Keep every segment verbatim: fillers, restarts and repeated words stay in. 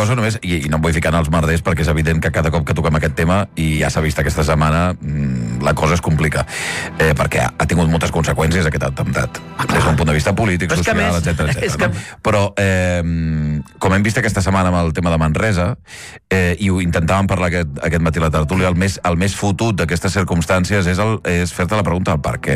cosa només, i, i no em vull ficar en els merders perquè és evident que cada cop que toquem aquest tema, i ja s'ha vist aquesta setmana, la cosa es complica, eh, perquè ha, ha tingut moltes conseqüències aquest atemptat, ah, des d'un punt de vista polític, social, més, etcètera, etcètera. que... no? Però, eh, com hem vist aquesta setmana amb el tema de Manresa, eh, i ho intentàvem parlar aquest, aquest matí a la tertúlia, el més, el més fotut d'aquestes circumstàncies és, el, és fer-te la pregunta del per què.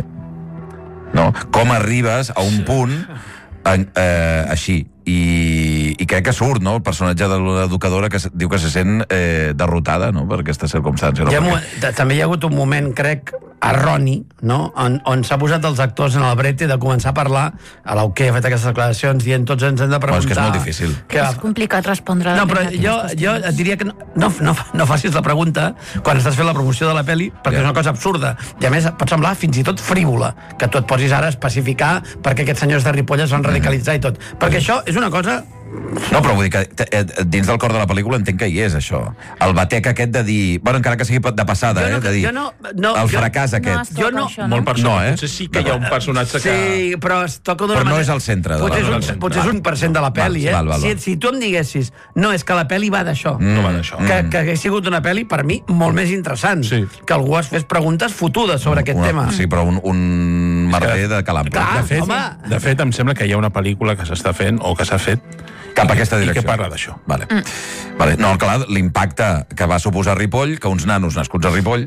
No? Com arribes a un punt en, eh, així? I, i crec que surt, no?, el personatge de l'educadora que diu que se sent eh, derrotada, no?, per aquesta circumstància. No? Hi ha, Perquè... també hi ha hagut un moment, crec, erroni, no?, on, on s'ha posat els actors en el brete de començar a parlar, a l'U Q ha fet aquestes declaracions dient tots ens hem de preguntar... Bueno, és que és molt difícil. Que... És complicat respondre... No, però jo, jo et diria que no, no, no, no facis la pregunta quan estàs fent la promoció de la pel·li, perquè yeah. és una cosa absurda. I a més pot semblar fins i tot frívola, que tu et posis ara a especificar perquè aquests senyors de Ripoll es van radicalitzar i tot. Perquè això és una cosa... No, però vull dir que dins del cor de la pel·lícula entenc que hi és, això. El batec aquest de dir... Bueno, encara que sigui de passada, no, eh? De dir, jo no, no, el jo, fracàs aquest. No, jo no. Això, no? Molt personal. No, eh? Potser sí que hi ha un personatge que... Sí, però es toca d'una Però no manera... és el centre. De potser, la... és un, potser és un per cent de la pel·li, eh? Val, val, val. Si, si tu em diguessis, no, és que la pel·li va d'això. Mm. No va d'això. Que, que hagués sigut una pel·li, per mi, molt més interessant. Sí. Que algú es fes preguntes fotudes sobre aquest una, tema. Sí, però un, un merder de calambre. Clar, De fet, home. de fet, em sembla que hi ha una pel·lícula que s'està fent, o que s'ha fet, cap a aquesta i direcció. que parla d'això. Vale. Mm. Vale. No, clar, l'impacte que va suposar Ripoll, que uns nanos nascuts a Ripoll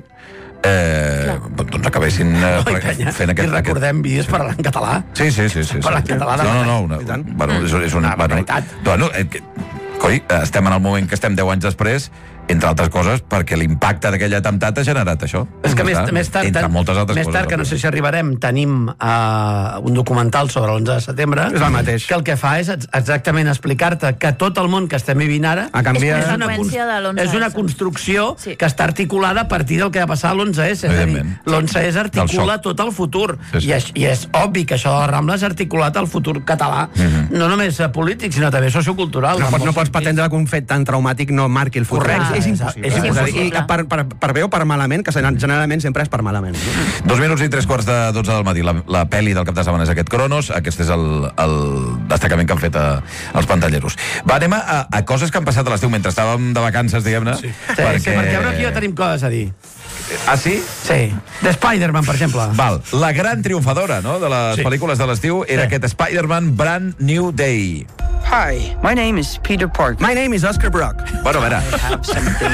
eh, doncs acabessin eh, No, i canya, fent aquest... I recordem vídeos parlant en català. Sí, sí, sí. sí, sí. Parlant català de no, no, no. veritat. Una, bueno, és, és un... Ah, bueno, veritat. bueno, eh, que, coi, estem en el moment que estem deu anys després, entre altres coses, perquè l'impacte d'aquell atemptat ha generat això. És que més, Està, més tard, entre moltes altres més coses. tard, que no sé si arribarem, tenim uh, un documental sobre l'onze de setembre. És el mateix. Que el que fa és exactament explicar-te que tot el món que estem vivint ara Ha canviat. és, una, Conseqüència de l'onze essa. és una construcció Sí. que està articulada a partir del que va passar a l'onze essa. És a dir, Evidentment. l'onze essa articula Del xoc. tot el futur. Sí, sí. I, és, I és obvi que això de la Rambla és articulat al futur català. Mhm. No només eh, polític, sinó també sociocultural. No, en pots, no molts pots sentits. pretendre que un fet tan traumàtic no marqui el futur. Correcte. És, és impossible. És És, a dir, impossible. i que per, per, per bé o per malament, que generalment sempre és per malament. No? Dos minuts i tres quarts de dotze del matí. La, la pel·li del cap de setmana és aquest Cronos. Aquest és el, el destacament que han fet a, els pantalleros. Va, anem a, a coses que han passat a l'estiu mentre estàvem de vacances, diguem-ne. Sí, perquè... sí, perquè ara aquí ja tenim coses a dir. Ah, sí? Sí. De Spider-Man, per exemple. Val. La gran triomfadora, no?, de les Sí. pel·lícules de l'estiu era Sí. aquest Spider-Man Brand New Day. Hi, my name is Peter Parker. My name is Oscar Brock. Bueno, a veure, Have something to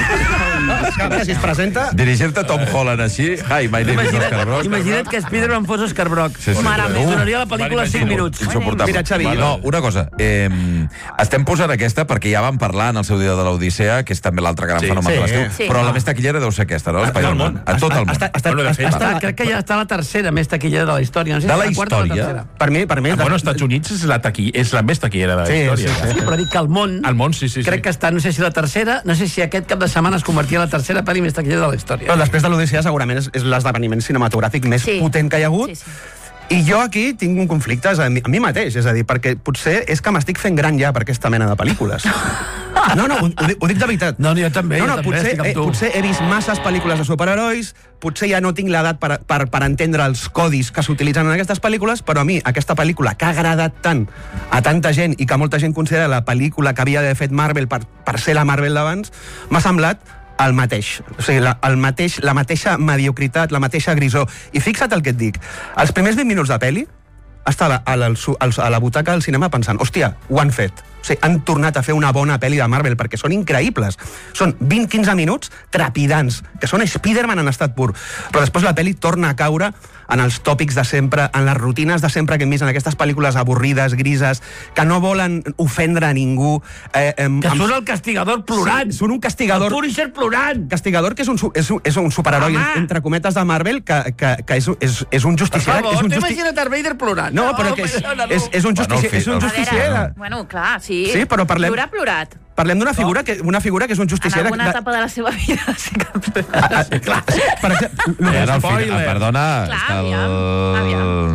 A veure si es presenta... dirigir-te a Tom Holland així... Hi, my name is Oscar Brock. Imagina't que Spider-Man fos Oscar Brock. Sí, sí. Mare meva, Uh, duraria la pel·lícula cinc minuts. Insuportable. Mira, Xavi, No, una cosa. Eh, estem posant aquesta perquè ja vam parlar en el seu dia de l'Odissea, que és també l'altre gran Sí. fenomen de Sí. l'estiu, Sí. però la més taquillera deu ser aquesta, no? A tot el món. A tot el món. Està, està, Bueno, de està, fet, està, Està, crec que ja està la tercera més taquillera de la història. No sé si De és la quarta o història? tercera. per mi, per mi... Ah, bueno, als Estats Units és la, taqui, és la més taquillera de la Sí, història. sí, sí. Però dic que al món... Al món, sí, sí, sí. Crec que està, no sé si la tercera, no sé si aquest cap de setmana es convertia en la tercera pel·li més taquillera de la història. Però després de l'Odissea segurament és, és l'esdeveniment cinematogràfic més Sí. potent que hi ha hagut. Sí, sí. I jo aquí tinc un conflicte a mi, a mi mateix, és a dir, perquè potser és que m'estic fent gran ja per aquesta mena de pel·lícules. No, no, ho, ho, dic, ho dic de veritat. No, jo també, no, jo no, també potser, estic amb eh, tu. potser he vist masses pel·lícules de superherois, potser ja no tinc l'edat per, per, per entendre els codis que s'utilitzen en aquestes pel·lícules, però a mi aquesta pel·lícula que ha agradat tant a tanta gent i que molta gent considera la pel·lícula que havia d'haver fet Marvel per, per ser la Marvel d'abans, m'ha semblat el mateix. O sigui, la, el mateix, la mateixa mediocritat, la mateixa grisor. I fixa't el que et dic. Els primers vint minuts de pel·li estava a la, a la butaca del cinema pensant, hòstia, ho han fet. O sigui, han tornat a fer una bona pel·li de Marvel, perquè són increïbles. Són vint a quinze minuts trepidants, que són Spider-Man en estat pur. Però després la pel·li torna a caure en els tòpics de sempre, en les rutines de sempre que hem vist en aquestes pel·lícules avorrides, grises, que no volen ofendre a ningú. Eh, eh, Que amb- surt el castigador plorant. Sí, surt un castigador... El Punisher plorant. Castigador, que és un, su- és un, és un superheroi, Home! entre cometes, de Marvel, que, que, que és, és, és un Per justicier. favor, és un t'ho justi... imagina't Darth Vader plorant. No, però que és, perdona, no. és, és un Bueno, justicier. el És un fi- el- justicier. A de- veure, bueno, clar, sí. Sí, però parlem- Plorar, plorat. Parlem d'una figura, que, una figura que és un En justicier... de- alguna de- etapa de la seva vida sí que ha plorat. Ah, ah, clar, per exemple... Era el Spoiler. final, perdona, Clar, és que el... aviam, aviam.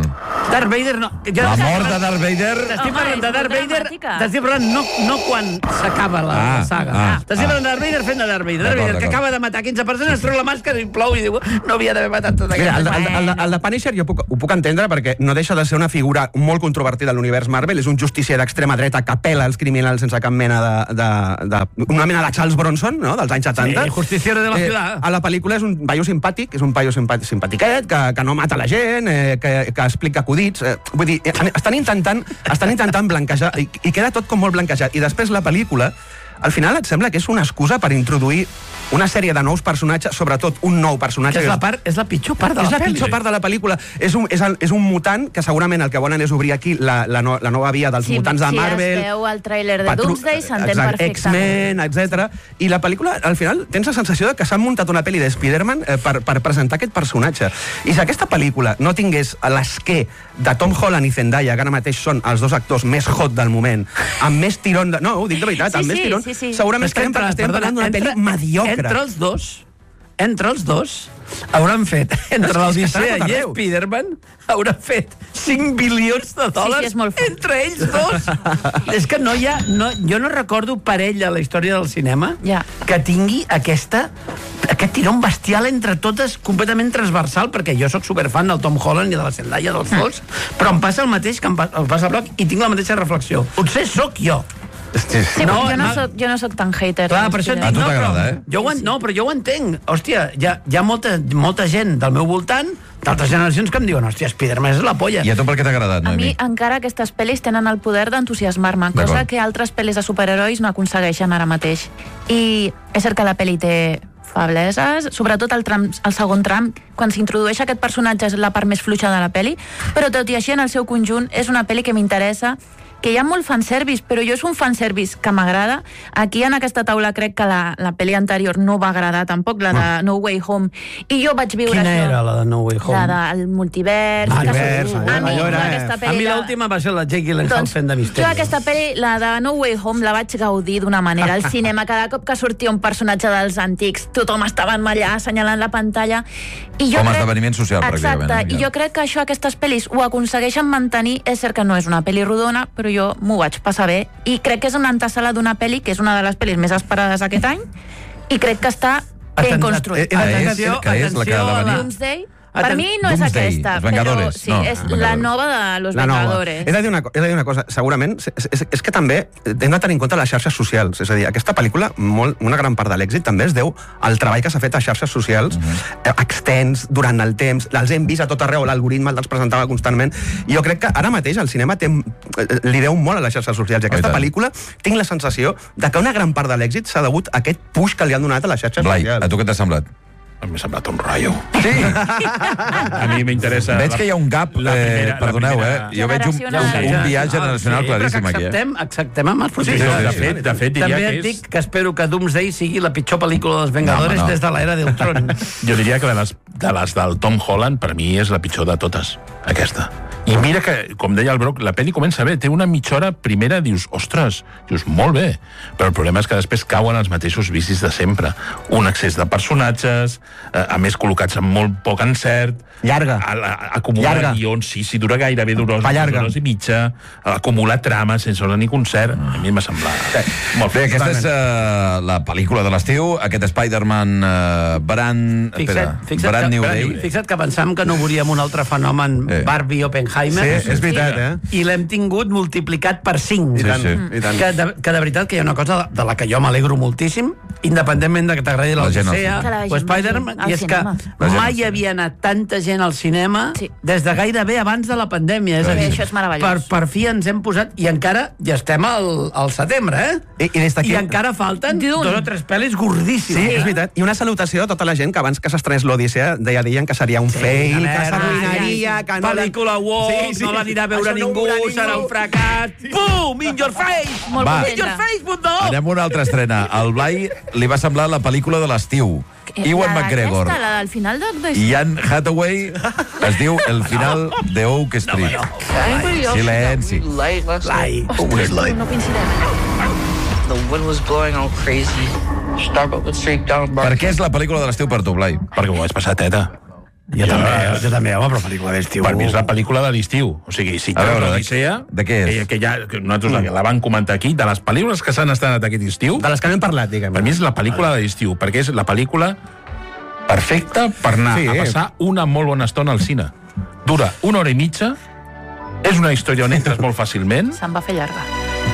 Darth Vader no. Jo La no sé- mort de Darth Vader... T'estic Home, parlant és de molt Darth Vader, dramàtica. t'estic parlant no, no quan s'acaba la, Ah, la saga. ah, t'estic ah. parlant de Darth Vader fent de Darth Vader. Darth D'acord, Vader, que d'acord. acaba de matar quinze persones, es treu la màscara i plou i diu no havia d'haver matat tota Mira, el, aquesta el, el, el, el de Punisher jo puc, ho puc entendre perquè no deixa de ser una figura molt controvertida a l'univers Marvel, és un justicier d'extrema dreta que apela als criminals sense cap mena de... de, de una mena de Charles Bronson, no?, dels anys setanta. Sí, justiciero de la ciudad. A la pel·lícula és un paio simpàtic, és un paio simpàtic, simpatiquet, que, que no mata la gent, eh, que, que explica acudits... Eh, vull dir, eh, estan intentant, estan intentant blanquejar, i, i queda tot com molt blanquejat. I després la pel·lícula, al final et sembla que és una excusa per introduir una sèrie de nous personatges, sobretot un nou personatge... Que és la, part, és la pitjor part de és la, la pel·li. pitjor part de la pel·lícula. És un, és, el, és un mutant que segurament el que volen és obrir aquí la, la, no, la nova via dels Sí, mutants de si Marvel. es veu el tràiler de Patru- Doomsday, s'entén exacte, perfectament. X-Men, etcètera. I la pel·lícula, al final, tens la sensació de que s'han muntat una pel·li de Spider-Man eh, per, per presentar aquest personatge. I si aquesta pel·lícula no tingués l'esquer de Tom Holland i Zendaya, que ara mateix són els dos actors més hot del moment, amb més tirón... De... No, ho dic de veritat, Sí, amb més sí, tirón, sí, sí. segurament És que estarem, entre- estarem perdona, parlant d'una entre- pel·li mediocre. Entre els dos, entre els dos, hauran fet, entre És que l'Odissea està a tot i arreu. Spider-Man, hauran fet cinc bilions de dòlars és molt fort. entre ells dos. És que no hi ha... No, jo no recordo parella a la història del cinema Ja. que tingui aquesta aquest tirón bestial entre totes, completament transversal, perquè jo sóc superfan del Tom Holland i de la Zendaya, dels dos, però em passa el mateix que em pa- em passa a Brock i tinc la mateixa reflexió. Potser sóc jo. Sí, Sí, No, no, jo, no no. soc, jo no soc tan hater. Clar, de per això et A dic, tu no, t'agrada, però, eh? jo ho, en- no, però jo ho entenc. Hòstia, hi ha, hi ha molta, molta gent del meu voltant, d'altres generacions, que em diuen, hòstia, Spider-Man és la polla. I a tu per què t'ha agradat, A mi Noemi? encara aquestes pel·lis tenen el poder d'entusiasmar-me, cosa D'acord. que altres pel·lis de superherois no aconsegueixen ara mateix. I és cert que la pel·li té febleses, sobretot el, tram, el segon tram, quan s'introdueix aquest personatge és la part més fluixa de la pel·li, però tot i així en el seu conjunt és una pel·li que m'interessa, que hi ha molt fanservice, però jo és un fanservice que m'agrada. Aquí en aquesta taula crec que la, la pel·li anterior no va agradar tampoc, la de No Way Home, i jo vaig viure Quina això. era la de No Way Home? La del multivers. Ah, que multivers, surt- allò- a mi, allò era- aquesta A pel·li mi la- l'última va ser la Jake Gyllenhaal doncs, fent de misteri. jo aquesta pel·li, la de No Way Home, la vaig gaudir d'una manera. Al cinema, cada cop que sortia un personatge dels antics, tothom estava allà assenyalant la pantalla. I jo Com a crec... esdeveniment social, pràcticament, Exacte, eh? i jo crec que això, aquestes pel·lis ho aconsegueixen mantenir. És cert que no és una pel·li rodona, però jo m'ho vaig passar bé. I crec que és una antesala d'una pel·li, que és una de les pel·lis més esperades aquest any, i crec que està ben Aten- construït. eh, eh, és- Atenció, que és la que ha de atenció a venir? la- Doomsday, Aten- per mi no és Doomsday, aquesta, Els però Vengadores, sí, no, és Els la Vengadores. nova de Los La nova. Vengadores. He de dir una, co- he de dir una cosa, segurament, és, és, és que també hem de tenir en compte les xarxes socials. És a dir, aquesta pel·lícula, molt, una gran part de l'èxit també es deu al treball que s'ha fet a xarxes socials, uh-huh. eh, extens, durant el temps, els hem vist a tot arreu, l'algoritme els presentava constantment, i jo crec que ara mateix el cinema té, eh, li deu molt a les xarxes socials, i aquesta Oh, i tant. pel·lícula tinc la sensació de que una gran part de l'èxit s'ha degut a aquest push que li han donat a les xarxes Blai, socials. a tu què t'ha semblat? M'ha semblat un rayo. Sí, A mi m'interessa... veig que hi ha un gap, la primera- eh, perdoneu, la eh? primera- Jo veig un, Generacional. un, un viatge generacional sí, claríssim però que aquí, eh? acceptem, acceptem amb els Sí, processos. no, de fet, de fet, diria També que et és... dic que espero que Doomsday sigui la pitjor pel·lícula dels Vengadores No, home, no. des de l'era d'Ultron. Jo diria que de les, de les del Tom Holland, per mi és la pitjor de totes, aquesta. I mira que, com deia el Broc, la pel·li comença bé, té una mitja hora primera, dius, ostres, dius, molt bé, però el problema és que després cauen els mateixos vicis de sempre. Un excés de personatges, eh, a més col·locats amb molt poc encert, Llarga. a, a, acumular Llarga. guions, sí, sí, dura gairebé dues Va llarga. hores i mitja, acumular trames sense hora ni concert, a mi m'ha semblat molt Bé, aquesta és uh, la pel·lícula de l'estiu, aquest Spider-Man uh, Brand... Espera, Fixa't, fixa't, Brand que, New Brand Day. New Day. Fixa't que pensàvem que no veuríem un altre fenomen Eh. Barbie Oppenheimer. Sí, és veritat, eh? I l'hem tingut multiplicat per cinc. Sí, sí. I tant. Que de, que de veritat que hi ha una cosa de la que jo m'alegro moltíssim, independentment de que t'agradi La gent al l'Odissea cinema. Que la o gent Spider-Man, vagi i al és que cinema. La gent al mai cinema. havia anat tanta gent al cinema Sí. des de gairebé abans de la pandèmia. És a Bé, dir, això és meravellós. per, per fi ens hem posat, i encara ja estem al, al setembre, eh? I, i des d'aquí... I encara falten Dune. dos o tres pel·lis gordíssimes. Sí, és veritat. I una salutació a tota la gent que abans que s'estrenés l'Odissea deia deien que seria un sí, fail, una que merda. s'arruïnaria, que no... Pel·lícula woke, no l'anirà a veure Això no ho ningú, veurà ningú. serà un fracàs. Pum! In your face! Molt Va. In your contenta. face, puto! Anem a una altra estrena. Al Blai li va semblar la pel·lícula de l'estiu. Ewan La McGregor. d'aquesta, la del final de... de... I Anne Hathaway es diu El final de Oak Street. Silenci. Lai. No coincidem. The wind was blowing all crazy. Starbucks would streak down. Per què és la pel·lícula de l'estiu per tu, Blai? perquè m'ho vaig passar teta. Jo, Jo- també, jo també, home, però pel·lícula d'estiu... Per mi és la pel·lícula de l'estiu. O sigui, si A veure, de- l'Odissea... de què és? Que, que ja, que nosaltres mm. la van comentar aquí, de les pel·lícules que s'han estrenat aquest estiu, De les que n'hem parlat, diguem. per mi és la pel·lícula de l'estiu, perquè és la pel·lícula perfecta per anar Sí. a passar una molt bona estona al cine. Dura una hora i mitja, és una història on entres molt fàcilment, Se'n va fer llarga.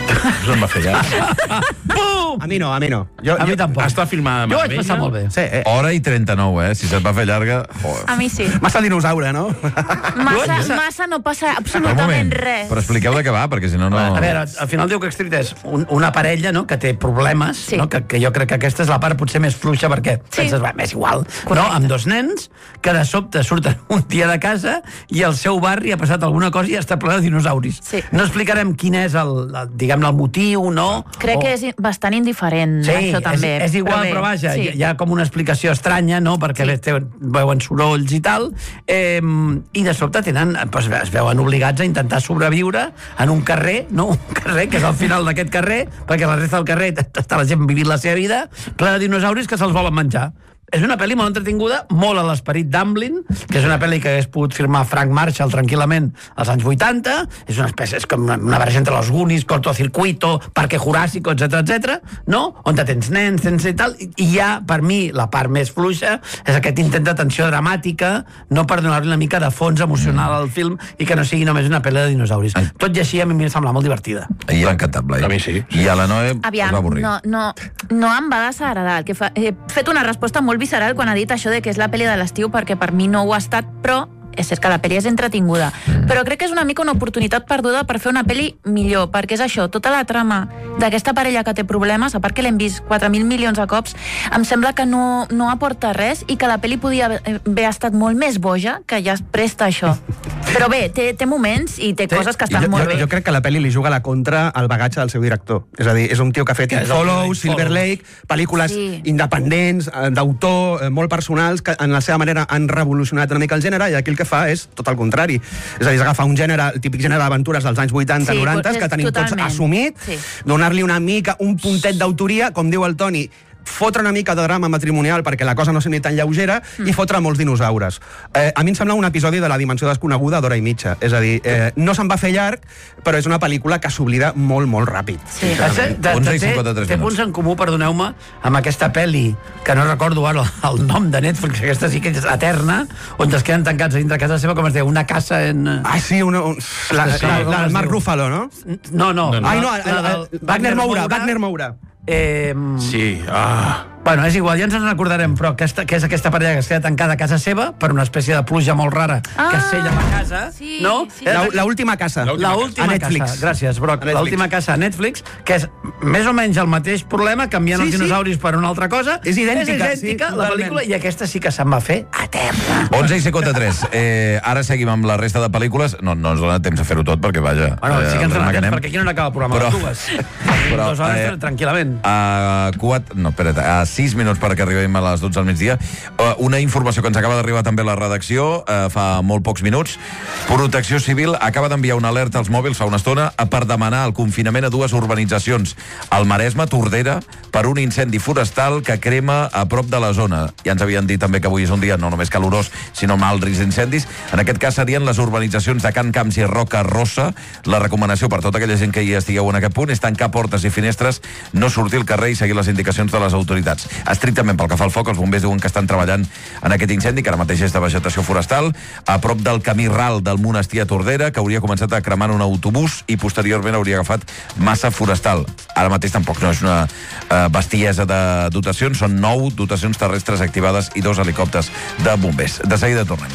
us en va fer llarg. A mi no, a mi no. Jo, A mi tampoc. Està filmada Jo ho vaig meravella. passar molt bé. Sí, eh, Hora i trenta-nou, eh? Si se't va fer llarga... Joder. A mi sí. massa dinosaure, no? Massa, massa no passa Però un absolutament moment, res. però expliqueu de què va, perquè si no, no... A veure, al final diu que Street és un, una parella, no?, que té problemes, Sí. no?, que, que jo crec que aquesta és la part potser més fluixa, perquè Sí. penses, va, és igual, no?, Correcte. amb dos nens que de sobte surten un dia de casa i al seu barri ha passat alguna cosa i està ple de dinosauris. Sí. No explicarem quin és el, el diguem-ne, el motiu, no? Crec O- que és bastant indiferent, Sí, això també. és, és igual, però, bé, vaja, sí. hi, hi ha com una explicació estranya, no?, perquè Sí. sí. té, veuen sorolls i tal, eh, i de sobte tenen, doncs, es veuen obligats a intentar sobreviure en un carrer, no?, un carrer que és al final d'aquest carrer, perquè la resta del carrer està la gent vivint la seva vida, ple de dinosauris que se'ls volen menjar. És una pel·li molt entretinguda, molt a l'esperit d'Amblin, que és una pel·li que hagués pogut firmar Frank Marshall tranquil·lament als anys vuitanta, és una espècie, és com una, una versió entre los Goonies, Cortocircuito, Parque Jurásico, etcètera, etcètera, no? On tens nens, tens i tal, i hi ha, per mi, la part més fluixa, és aquest intent d'atenció dramàtica, no per donar-li una mica de fons emocional al film i que no sigui només una pel·li de dinosauris. Tot i així, a mi em sembla molt divertida. I l'ha encantat, Blai. A mi sí. I a la Noe Aviam, es va avorrir. no, no, no em va desagradar. Que fa, he fet una resposta molt visceral quan ha dit això de que és la pel·li de l'estiu, perquè per mi no ho ha estat, però és cert que la pel·li és entretinguda. Mm. Però crec que és una mica una oportunitat perduda per fer una pel·li millor, perquè és això, tota la trama d'aquesta parella que té problemes, a part que l'hem vist quatre mil milions de cops, em sembla que no, no aporta res i que la pel·li podia haver estat molt més boja, que ja es presta a això. Però bé, té, té moments i té Sí, coses que Jo, estan jo, molt bé. jo crec que la pel·li li juga a la contra al bagatge del seu director. És a dir, és un tio que ha fet Que és It el Follows, It Silver Follows. Lake, pel·lícules Sí. independents, eh, d'autor, eh, molt personals, que en la seva manera han revolucionat una mica el gènere, i aquí el que fa és tot el contrari. És a dir, és agafar un gènere, el típic gènere d'aventures dels anys vuitanta Sí, noranta, és que tenim tots totalment. assumit, Sí. donar-li una mica, un puntet d'autoria, com diu el Toni, fotre una mica de drama matrimonial perquè la cosa no sigui tan lleugera mm. i fotre molts dinosaures. Eh, a mi em sembla un episodi de La dimensió desconeguda d'hora i mitja. És a dir, eh, no se'n va fer llarg, però és una pel·lícula que s'oblida molt, molt ràpid. Sí. De, de, de, onze i té, cinquanta-tres té minuts. punts en comú, perdoneu-me, amb aquesta pel·li, que no recordo ara el nom de Netflix, aquesta sí que és eterna, on es queden tancats a dintre casa seva, com es diu, una casa en... Ah, sí, una, un, la, Sí, la, com la, es el Marc diu? Ruffalo, no? No, no. No, no. Ai, no, la- el, el, la el, del Wagner Moura, Wagner Moura. Eh, Sí, ah... Bueno, és igual, ja ens en recordarem, però aquesta, que és aquesta parella que es queda tancada a casa seva per una espècie de pluja molt rara Ah, que sella la casa, sí, no? sí. La, la última casa. La La última A Netflix. casa, gràcies, Broc. A Netflix. L'última casa a Netflix, que és més o menys el mateix problema, canviant Sí, els sí. dinosauris per una altra cosa. És idèntica, és idèntica sí, la totalment. pel·lícula, i aquesta sí que se'n va fer eterna. onze i cinquanta-tres. Eh, ara seguim amb la resta de pel·lícules. No, no ens dona temps a fer-ho tot, perquè, vaja... Bueno, sí que ens el dona ritme temps, anem. perquè aquí no n'acaba el programa Però- de dues. però, Dues hores, eh, tranquil·lament. A quatre, no, espera't, a sis minuts perquè arribem a les dotze del migdia. Uh, una informació que ens acaba d'arribar també a la redacció uh, fa molt pocs minuts. Protecció Civil acaba d'enviar una alerta als mòbils fa una estona per demanar el confinament a dues urbanitzacions. Al Maresme, Tordera, per un incendi forestal que crema a prop de la zona. Ja ens havien dit també que avui és un dia no només calorós, sinó amb alt risc d'incendis. En aquest cas serien les urbanitzacions de Can Camps i Roca Rossa. La recomanació per tota aquella gent que hi estigueu en aquest punt és tancar portes i finestres, no sortir al carrer i seguir les indicacions de les autoritats. Estrictament pel que fa al foc, els bombers diuen que estan treballant en aquest incendi, que ara mateix és de vegetació forestal, a prop del camí ral del monestir a Tordera, que hauria començat a cremar un autobús i posteriorment hauria agafat massa forestal. Ara mateix tampoc no és una uh, bestiesa de dotacions, són nou dotacions terrestres activades i dos helicòpters de bombers. De seguida tornem.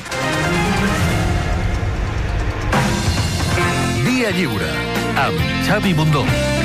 Via Lliure, amb Xavi Bundó.